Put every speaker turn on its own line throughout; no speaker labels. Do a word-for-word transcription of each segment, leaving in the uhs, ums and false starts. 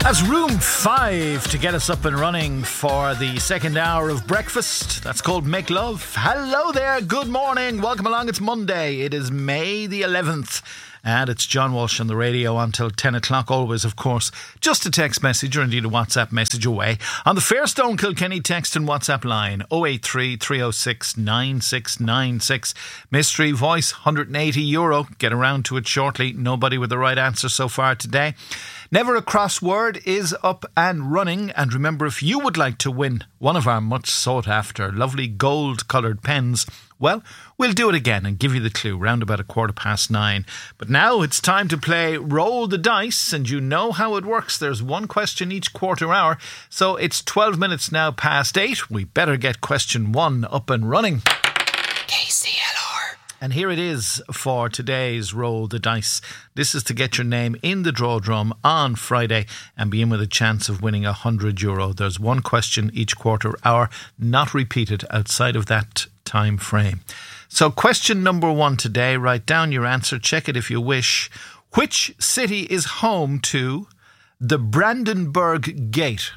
That's Room five to get us up and running for the second hour of breakfast. That's called Make Love. Hello there, good morning, welcome along. It's Monday, it is May the eleventh. And it's John Walsh on the radio until ten o'clock. Always, of course, just a text message or indeed a WhatsApp message away on the Fairstone Kilkenny text and WhatsApp line oh eight three, three oh six, nine six nine six. Mystery voice, one hundred eighty euro. Get around to it shortly. Nobody with the right answer so far today. Never a Crossword is up and running. And remember, if you would like to win one of our much sought after lovely gold coloured pens, well, we'll do it again and give you the clue round about a quarter past nine. But now it's time to play Roll the Dice, and you know how it works. There's one question each quarter hour, so it's twelve minutes now past eight. We better get question one up and running.
K C L R.
And here it is for today's Roll the Dice. This is to get your name in the draw drum on Friday and be in with a chance of winning one hundred euro. There's one question each quarter hour, not repeated outside of that time frame. So question number one today, write down your answer, check it if you wish. Which city is home to the Brandenburg Gate?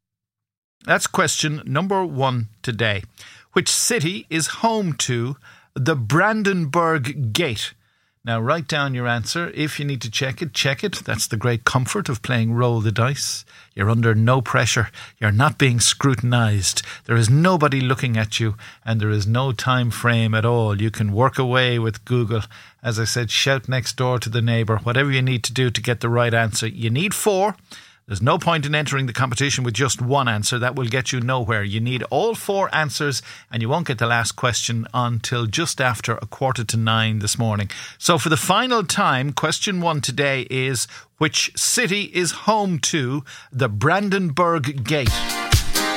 That's question number one today. Which city is home to the Brandenburg Gate? Now write down your answer. If you need to check it, check it. That's the great comfort of playing Roll the Dice. You're under no pressure. You're not being scrutinised. There is nobody looking at you, and there is no time frame at all. You can work away with Google. As I said, shout next door to the neighbour. Whatever you need to do to get the right answer. You need four. There's no point in entering the competition with just one answer. That will get you nowhere. You need all four answers, and you won't get the last question until just after a quarter to nine this morning. So for the final time, question one today is, which city is home to the Brandenburg Gate?